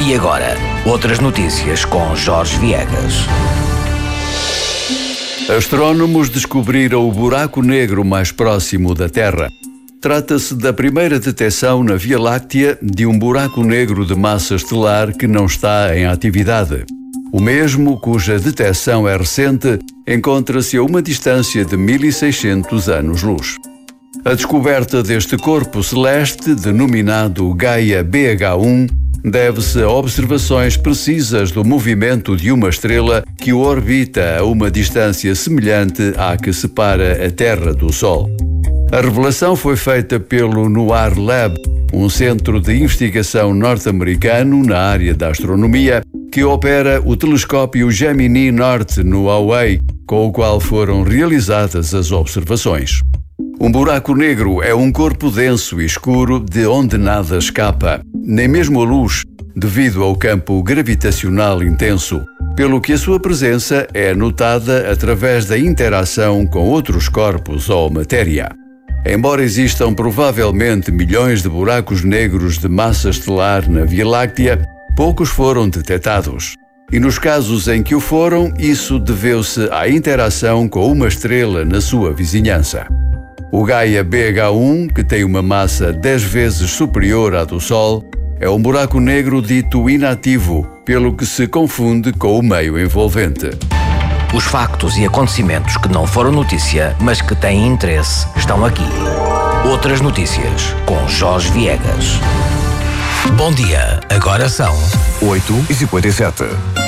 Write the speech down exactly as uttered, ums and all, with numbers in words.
E agora, outras notícias com Jorge Viegas. Astrónomos descobriram o buraco negro mais próximo da Terra. Trata-se da primeira detecção na Via Láctea de um buraco negro de massa estelar que não está em atividade. O mesmo, cuja detecção é recente, encontra-se a uma distância de mil e seiscentos anos-luz. A descoberta deste corpo celeste, denominado Gaia B H um, deve-se a observações precisas do movimento de uma estrela que o orbita a uma distância semelhante à que separa a Terra do Sol. A revelação foi feita pelo NOAR Lab, um centro de investigação norte-americano na área da astronomia, que opera o telescópio Gemini Norte no Hawaii, com o qual foram realizadas as observações. Um buraco negro é um corpo denso e escuro de onde nada escapa, nem mesmo a luz, devido ao campo gravitacional intenso, pelo que a sua presença é notada através da interação com outros corpos ou matéria. Embora existam provavelmente milhões de buracos negros de massa estelar na Via Láctea, poucos foram detectados. E nos casos em que o foram, isso deveu-se à interação com uma estrela na sua vizinhança. O Gaia B H um, que tem uma massa dez vezes superior à do Sol, é um buraco negro dito inativo, pelo que se confunde com o meio envolvente. Os factos e acontecimentos que não foram notícia, mas que têm interesse, estão aqui. Outras notícias com Jorge Viegas. Bom dia, agora são oito e cinquenta e sete.